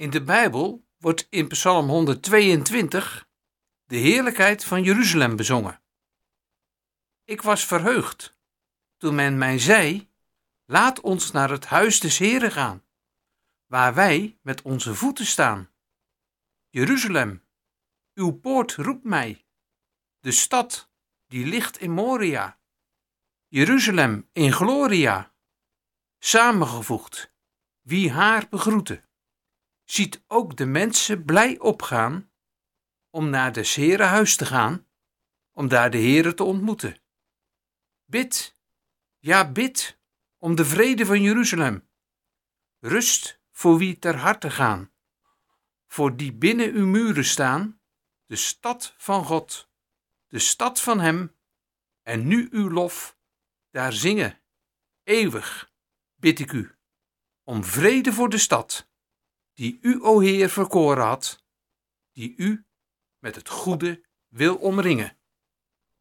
In de Bijbel wordt in Psalm 122 de heerlijkheid van Jeruzalem bezongen. Ik was verheugd toen men mij zei: laat ons naar het huis des Heren gaan, waar wij met onze voeten staan. Jeruzalem, uw poort roept mij, de stad die ligt in Moria. Jeruzalem in gloria, samengevoegd, wie haar begroeten. Ziet ook de mensen blij opgaan om naar des Heren huis te gaan, om daar de Heren te ontmoeten. Bid, ja bid, om de vrede van Jeruzalem. Rust voor wie ter harte gaan, voor die binnen uw muren staan, de stad van God, de stad van hem, en nu uw lof, daar zingen, eeuwig, bid ik u, om vrede voor de stad, die u, o Heer, verkoren had, die u met het goede wil omringen.